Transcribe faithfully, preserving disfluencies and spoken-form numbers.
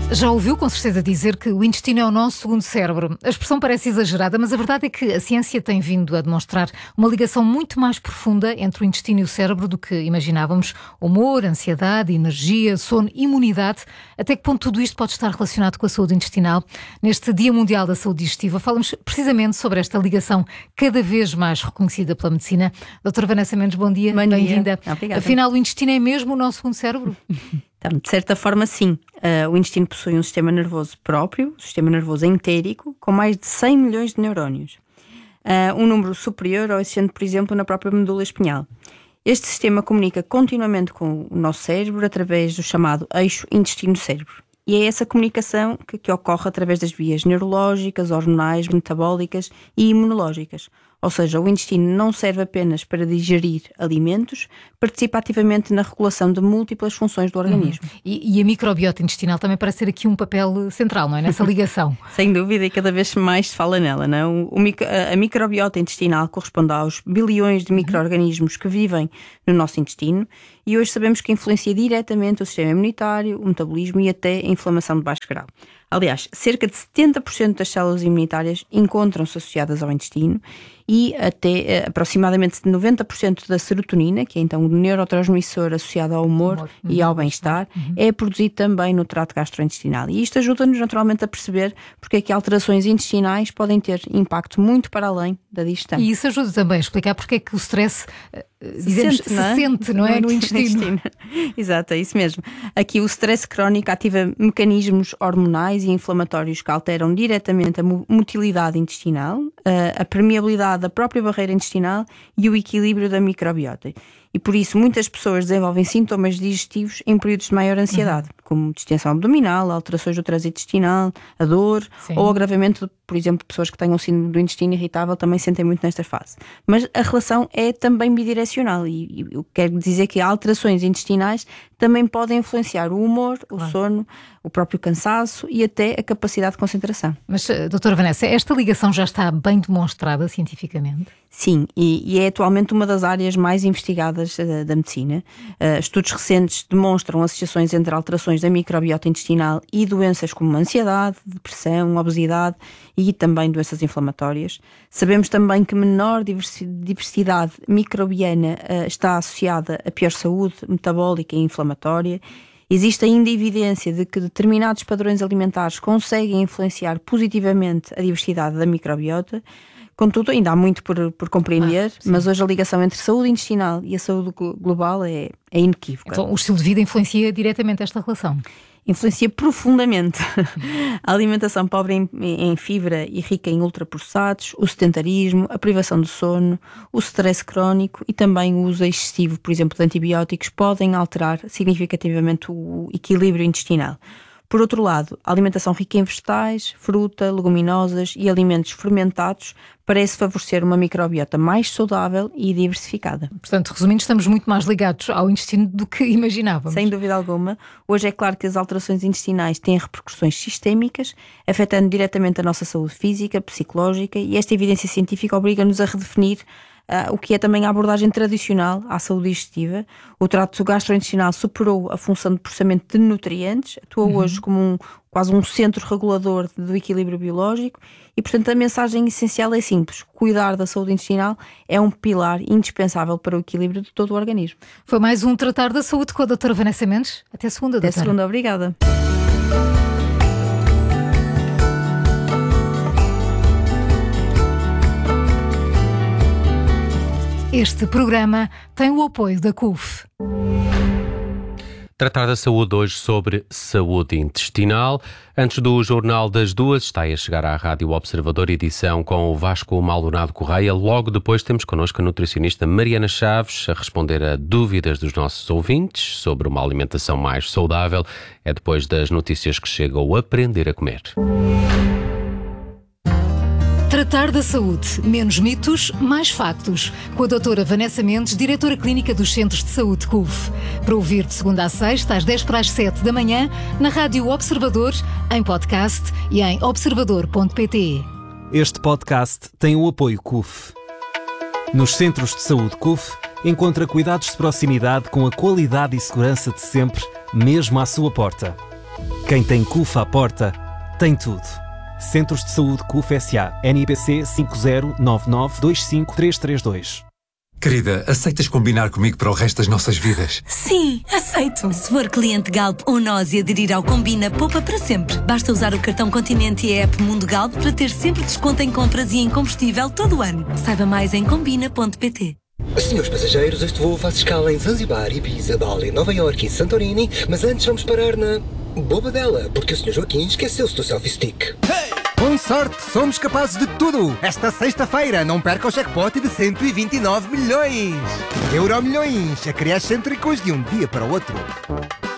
Já ouviu com certeza dizer que o intestino é o nosso segundo cérebro. A expressão parece exagerada, mas a verdade é que a ciência tem vindo a demonstrar uma ligação muito mais profunda entre o intestino e o cérebro do que imaginávamos. Humor, ansiedade, energia, sono, imunidade. Até que ponto tudo isto pode estar relacionado com a saúde intestinal? Neste Dia Mundial da Saúde Digestiva, falamos precisamente sobre esta ligação cada vez mais reconhecida pela medicina. Doutora Vanessa Mendes, bom dia. Bom dia. Bem-vinda. Obrigada. Afinal, o intestino é mesmo o nosso segundo cérebro? Então, de certa forma, sim. Uh, o intestino possui um sistema nervoso próprio, um sistema nervoso entérico, com mais de cem milhões de neurónios. Uh, um número superior ao existente, por exemplo, na própria medula espinhal. Este sistema comunica continuamente com o nosso cérebro através do chamado eixo intestino-cérebro. E é essa comunicação que, que ocorre através das vias neurológicas, hormonais, metabólicas e imunológicas. Ou seja, o intestino não serve apenas para digerir alimentos, participa ativamente na regulação de múltiplas funções do organismo. Uhum. E, e a microbiota intestinal também parece ter aqui um papel central, não é? Nessa ligação. Sem dúvida, e cada vez mais se fala nela, não? O, o, a microbiota intestinal corresponde aos bilhões de micro-organismos que vivem no nosso intestino, e hoje sabemos que influencia diretamente o sistema imunitário, o metabolismo e até a inflamação de baixo grau. Aliás, cerca de setenta por cento das células imunitárias encontram-se associadas ao intestino e até eh, aproximadamente noventa por cento da serotonina, que é então o neurotransmissor associado ao humor, humor. e ao bem-estar, uhum. é produzido também no trato gastrointestinal. E isto ajuda-nos naturalmente a perceber porque é que alterações intestinais podem ter impacto muito para além da digestão. E isso ajuda também a explicar porque é que o stress se dizemos, sente, não é? se sente, não é? No intestino. intestino. Exato, é isso mesmo. Aqui o stress crónico ativa mecanismos hormonais e inflamatórios que alteram diretamente a motilidade intestinal, a permeabilidade da própria barreira intestinal e o equilíbrio da microbiota. E por isso muitas pessoas desenvolvem sintomas digestivos em períodos de maior ansiedade, uhum. como distensão abdominal, alterações do trânsito intestinal, a dor, Sim. ou agravamento, por exemplo, pessoas que tenham síndrome do intestino irritável também sentem muito nesta fase. Mas a relação é também bidirecional e, e eu quero dizer que alterações intestinais também podem influenciar o humor, claro. o sono, o próprio cansaço e até a capacidade de concentração. Mas, doutora Vanessa, esta ligação já está bem demonstrada cientificamente? Sim, e, e é atualmente uma das áreas mais investigadas uh, da medicina. Uh, estudos recentes demonstram associações entre alterações da microbiota intestinal e doenças como ansiedade, depressão, obesidade e também doenças inflamatórias. Sabemos também que menor diversidade microbiana uh, está associada a pior saúde metabólica e inflamatória. Existe ainda evidência de que determinados padrões alimentares conseguem influenciar positivamente a diversidade da microbiota. Contudo, ainda há muito por, por compreender, ah, mas hoje a ligação entre saúde intestinal e a saúde global é, é inequívoca. Então, o estilo de vida influencia diretamente esta relação? Influencia profundamente. A alimentação pobre em, em fibra e rica em ultraprocessados, o sedentarismo, a privação do sono, o stress crónico e também o uso excessivo, por exemplo, de antibióticos podem alterar significativamente o equilíbrio intestinal. Por outro lado, a alimentação rica em vegetais, fruta, leguminosas e alimentos fermentados parece favorecer uma microbiota mais saudável e diversificada. Portanto, resumindo, estamos muito mais ligados ao intestino do que imaginávamos. Sem dúvida alguma. Hoje é claro que as alterações intestinais têm repercussões sistémicas, afetando diretamente a nossa saúde física, psicológica, e esta evidência científica obriga-nos a redefinir Uh, o que é também a abordagem tradicional à saúde digestiva. O trato gastrointestinal superou a função de processamento de nutrientes, atua uhum. hoje como um, quase um centro regulador do equilíbrio biológico e, portanto, a mensagem essencial é simples. Cuidar da saúde intestinal é um pilar indispensável para o equilíbrio de todo o organismo. Foi mais um Tratar da Saúde com a doutora Vanessa Mendes. Até segunda, doutora. Até segunda, obrigada. Este programa tem o apoio da C U F. Tratar da Saúde hoje sobre saúde intestinal. Antes do Jornal das Duas, está a chegar à Rádio Observador, edição com o Vasco Maldonado Correia. Logo depois temos connosco a nutricionista Mariana Chaves a responder a dúvidas dos nossos ouvintes sobre uma alimentação mais saudável. É depois das notícias que chega o Aprender a Comer. Tratar da saúde. Menos mitos, mais factos. Com a doutora Vanessa Mendes, diretora clínica dos Centros de Saúde C U F. Para ouvir de segunda a sexta, às dez para as sete da manhã, na Rádio Observador, em podcast e em observador ponto pt. Este podcast tem o apoio C U F. Nos Centros de Saúde C U F, encontra cuidados de proximidade com a qualidade e segurança de sempre, mesmo à sua porta. Quem tem C U F à porta, tem tudo. Centros de Saúde C U F S A. N I P C cinco zero nove nove dois cinco três três dois. Querida, aceitas combinar comigo para o resto das nossas vidas? Sim, aceito. Se for cliente Galp ou nós e aderir ao Combina, poupa para sempre. Basta usar o cartão Continente e a app Mundo Galp para ter sempre desconto em compras e em combustível todo o ano. Saiba mais em combina ponto pt. Senhores passageiros, este voo faz escala em Zanzibar, Ibiza, Bali, Nova Iorque e Santorini, mas antes vamos parar na Bobadela, porque o senhor Joaquim esqueceu-se do selfie stick. Hey! Com sorte, somos capazes de tudo! Esta sexta-feira, não perca o jackpot de cento e vinte e nove milhões! Euro milhões, a criar cêntricos de um dia para o outro.